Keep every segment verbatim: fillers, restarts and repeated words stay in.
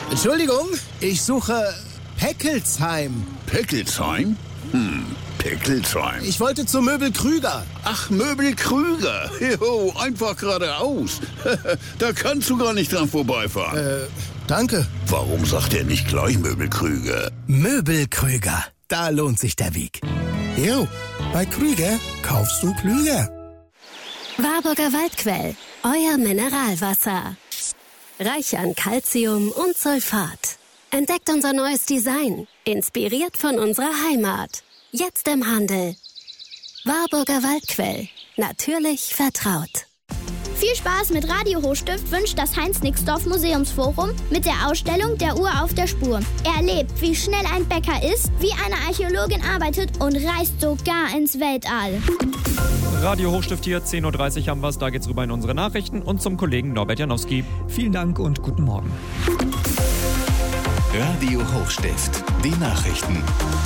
Entschuldigung, ich suche Peckelsheim. Peckelsheim? Hm, Peckelsheim. Ich wollte zu Möbel Krüger. Ach, Möbel Krüger. Jo, einfach geradeaus. Da kannst du gar nicht dran vorbeifahren. Äh, danke. Warum sagt er nicht gleich Möbel Krüger? Möbel Krüger. Da lohnt sich der Weg. Jo, bei Krüger kaufst du klüger. Warburger Waldquell, euer Mineralwasser. Reich an Calcium und Sulfat. Entdeckt unser neues Design, inspiriert von unserer Heimat. Jetzt im Handel. Warburger Waldquell, natürlich vertraut. Viel Spaß mit Radio Hochstift wünscht das Heinz-Nixdorf Museumsforum mit der Ausstellung Der Uhr auf der Spur. Erlebt, wie schnell ein Bäcker ist, wie eine Archäologin arbeitet und reist sogar ins Weltall. Radio Hochstift hier, zehn Uhr dreißig haben wir es. Da geht's rüber in unsere Nachrichten und zum Kollegen Norbert Janowski. Vielen Dank und guten Morgen. Radio Hochstift, die Nachrichten.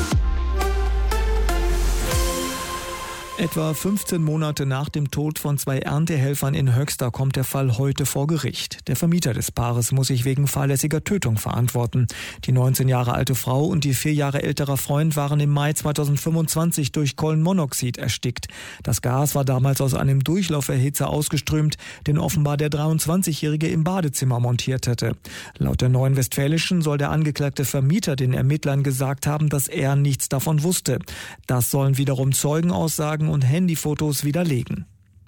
Etwa fünfzehn Monate nach dem Tod von zwei Erntehelfern in Höxter kommt der Fall heute vor Gericht. Der Vermieter des Paares muss sich wegen fahrlässiger Tötung verantworten. Die neunzehn Jahre alte Frau und die vier Jahre ältere Freund waren im Mai zweitausendfünfundzwanzig durch Kohlenmonoxid erstickt. Das Gas war damals aus einem Durchlauferhitzer ausgeströmt, den offenbar der dreiundzwanzigjährige im Badezimmer montiert hatte. Laut der Neuen Westfälischen soll der angeklagte Vermieter den Ermittlern gesagt haben, dass er nichts davon wusste. Das sollen wiederum Zeugenaussagen und Handyfotos widerlegen.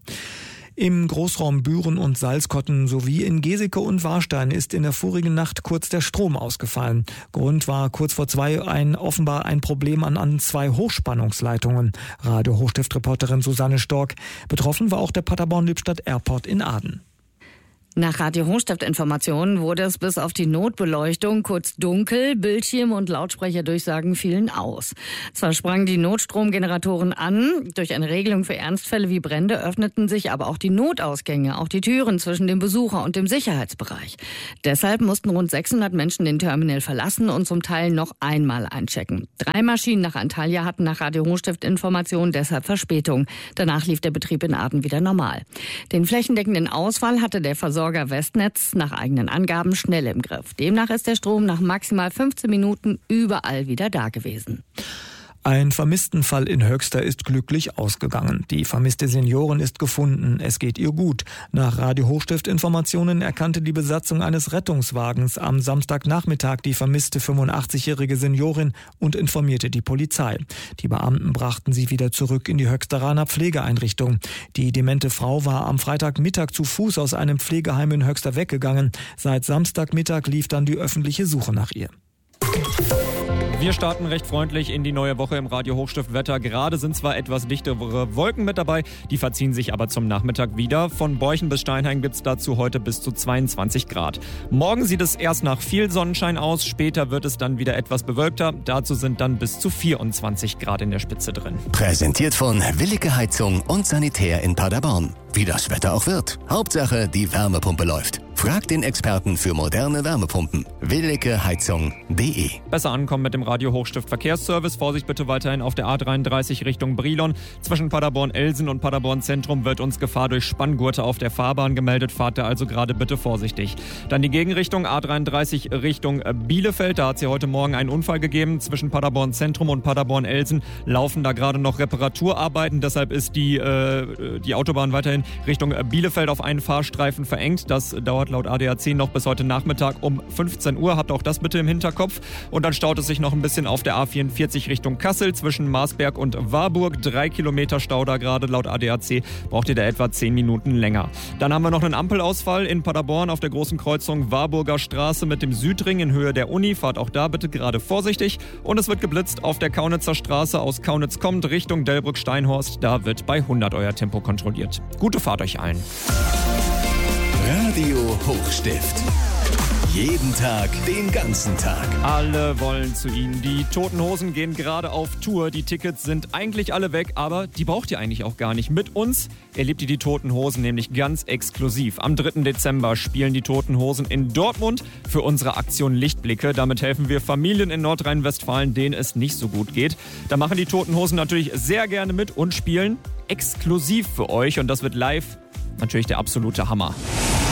Im Großraum Büren und Salzkotten sowie in Geseke und Warstein ist in der vorigen Nacht kurz der Strom ausgefallen. Grund war kurz vor zwei ein offenbar ein Problem an, an zwei Hochspannungsleitungen. Radio Hochstift-Reporterin Susanne Stork. Betroffen war auch der Paderborn-Lippstadt Airport in Aden. Nach Radio Hochstift-Informationen wurde es bis auf die Notbeleuchtung kurz dunkel, Bildschirm und Lautsprecherdurchsagen fielen aus. Zwar sprangen die Notstromgeneratoren an, durch eine Regelung für Ernstfälle wie Brände öffneten sich aber auch die Notausgänge, auch die Türen zwischen dem Besucher und dem Sicherheitsbereich. Deshalb mussten rund sechshundert Menschen den Terminal verlassen und zum Teil noch einmal einchecken. Drei Maschinen nach Antalya hatten nach Radio Hochstift-Informationen deshalb Verspätung. Danach lief der Betrieb in Aden wieder normal. Den flächendeckenden Ausfall hatte der Versorger Westnetz nach eigenen Angaben schnell im Griff. Demnach ist der Strom nach maximal fünfzehn Minuten überall wieder da gewesen. Ein Vermisstenfall in Höxter ist glücklich ausgegangen. Die vermisste Seniorin ist gefunden. Es geht ihr gut. Nach Radio Hochstift-Informationen erkannte die Besatzung eines Rettungswagens am Samstagnachmittag die vermisste fünfundachtzigjährige Seniorin und informierte die Polizei. Die Beamten brachten sie wieder zurück in die Höxteraner Pflegeeinrichtung. Die demente Frau war am Freitagmittag zu Fuß aus einem Pflegeheim in Höxter weggegangen. Seit Samstagmittag lief dann die öffentliche Suche nach ihr. Wir starten recht freundlich in die neue Woche im Radio Hochstift Wetter. Gerade sind zwar etwas dichtere Wolken mit dabei, die verziehen sich aber zum Nachmittag wieder. Von Borchen bis Steinheim gibt es dazu heute bis zu zweiundzwanzig Grad. Morgen sieht es erst nach viel Sonnenschein aus, später wird es dann wieder etwas bewölkter. Dazu sind dann bis zu vierundzwanzig Grad in der Spitze drin. Präsentiert von Willige Heizung und Sanitär in Paderborn. Wie das Wetter auch wird. Hauptsache, die Wärmepumpe läuft. Fragt den Experten für moderne Wärmepumpen. willige heizung punkt de. Besser ankommen mit dem Radio Hochstift Verkehrsservice. Vorsicht bitte weiterhin auf der A dreiunddreißig Richtung Brilon. Zwischen Paderborn-Elsen und Paderborn-Zentrum wird uns Gefahr durch Spanngurte auf der Fahrbahn gemeldet. Fahrt da also gerade bitte vorsichtig. Dann die Gegenrichtung A dreiunddreißig Richtung Bielefeld. Da hat es ja heute Morgen einen Unfall gegeben. Zwischen Paderborn-Zentrum und Paderborn-Elsen laufen da gerade noch Reparaturarbeiten. Deshalb ist die, äh, die Autobahn weiterhin Richtung Bielefeld auf einen Fahrstreifen verengt. Das dauert laut A D A C noch bis heute Nachmittag um fünfzehn Uhr. Habt auch das bitte im Hinterkopf. Und dann staut es sich noch ein bisschen auf der A vierundvierzig Richtung Kassel zwischen Marsberg und Warburg. Drei Kilometer Stau da gerade laut A D A C. Braucht ihr da etwa zehn Minuten länger. Dann haben wir noch einen Ampelausfall in Paderborn auf der großen Kreuzung Warburger Straße mit dem Südring in Höhe der Uni. Fahrt auch da bitte gerade vorsichtig. Und es wird geblitzt auf der Kaunitzer Straße aus Kaunitz kommt Richtung Delbrück-Steinhorst. Da wird bei hundert euer Tempo kontrolliert. Gute Fahrt euch allen. Radio Hochstift. Jeden Tag, den ganzen Tag. Alle wollen zu ihnen. Die Toten Hosen gehen gerade auf Tour. Die Tickets sind eigentlich alle weg, aber die braucht ihr eigentlich auch gar nicht. Mit uns erlebt ihr die Toten Hosen nämlich ganz exklusiv. Am dritten Dezember spielen die Toten Hosen in Dortmund für unsere Aktion Lichtblicke. Damit helfen wir Familien in Nordrhein-Westfalen, denen es nicht so gut geht. Da machen die Toten Hosen natürlich sehr gerne mit und spielen exklusiv für euch. Und das wird live natürlich der absolute Hammer.